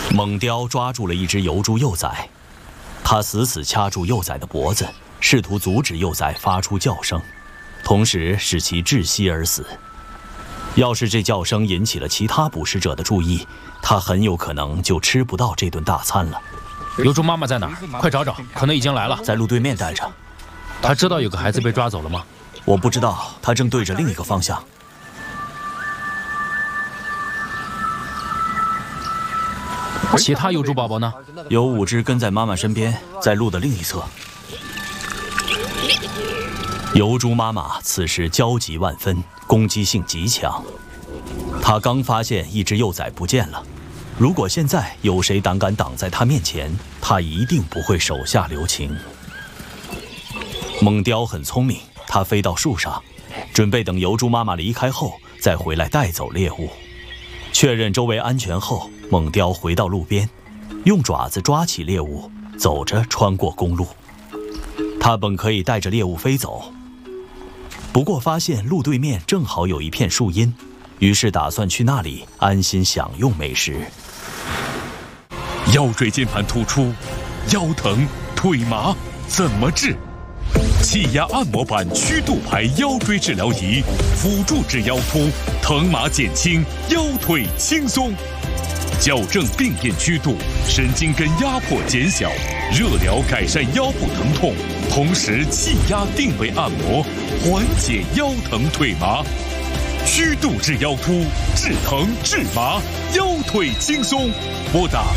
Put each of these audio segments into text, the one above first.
猛雕抓住了一只疣猪幼崽，他死死掐住幼崽的脖子，试图阻止幼崽发出叫声，同时使其窒息而死。要是这叫声引起了其他捕食者的注意，他很有可能就吃不到这顿大餐了。 疣猪妈妈在哪儿？快找找，可能已经来了。 在路对面待着。 他知道有个孩子被抓走了吗？ 我不知道，他正对着另一个方向。 其他疣猪宝宝呢？ 有5只跟在妈妈身边，在路的另一侧。疣猪妈妈此时焦急万分，攻击性极强。她刚发现一只幼崽不见了，如果现在有谁胆敢挡在她面前，她一定不会手下留情。猛雕很聪明，它飞到树上，准备等疣猪妈妈离开后再回来带走猎物。确认周围安全后，猛雕回到路边，用爪子抓起猎物，走着穿过公路。他本可以带着猎物飞走，不过发现路对面正好有一片树荫，于是打算去那里安心享用美食。 腰椎间盘突出、腰疼、腿麻怎么治？气压按摩板曲度排腰椎治疗仪，辅助治腰突，疼麻减轻，腰腿轻松。矫正病变曲度，神经根压迫减小，热疗改善腰部疼痛，同时气压定位按摩，缓解腰疼腿麻。曲度治腰突，治疼治麻，腰腿轻松。拨打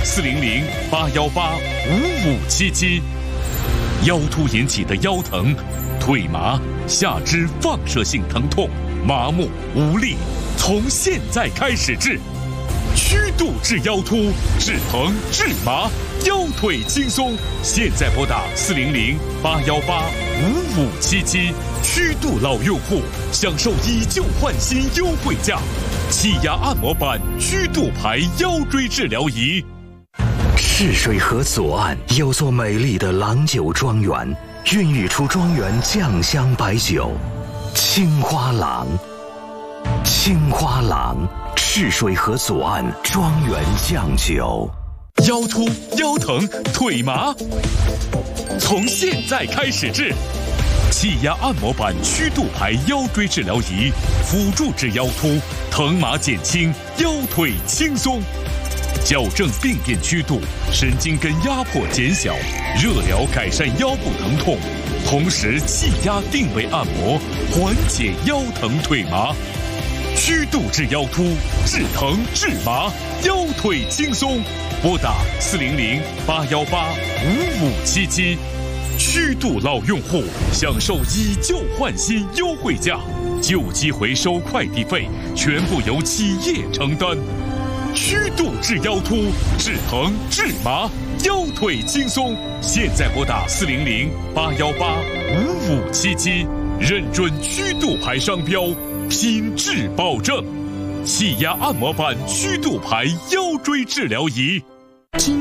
400-818-5577。腰突引起的腰疼、腿麻、下肢放射性疼痛、麻木无力，从现在开始治。曲度治腰突，治疼治麻，腰腿轻松。现在拨打400-818-5577。曲度老用户享受以旧换新优惠价，气压按摩板曲度排腰椎治疗仪。 赤水河左岸有座美丽的郎酒庄园，孕育出庄园酱香白酒青花郎。青花郎，赤水河左岸庄园酱酒。 腰突、腰疼、腿麻，从现在开始治。气压按摩板曲度排腰椎治疗仪，辅助治腰突，疼麻减轻，腰腿轻松。矫正病变曲度，神经根压迫减小，热疗改善腰部疼痛，同时气压定位按摩，缓解腰疼腿麻。曲度治腰突，治疼治麻，腰腿轻松。拨打400-818-5577。曲度老用户享受以旧换新优惠价，旧机回收快递费全部由企业承担。曲度治腰突，治疼治麻，腰腿轻松。现在拨打400-818-5577，认准曲度牌商标，品质保证。气压按摩板曲度牌腰椎治疗仪。